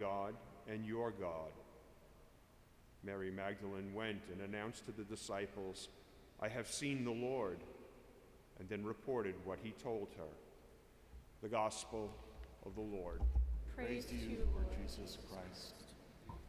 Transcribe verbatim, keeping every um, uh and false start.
God and your God." Mary Magdalene went and announced to the disciples, "I have seen the Lord," and then reported what he told her. The Gospel of the Lord. Praise, Praise to you, Lord Jesus Christ.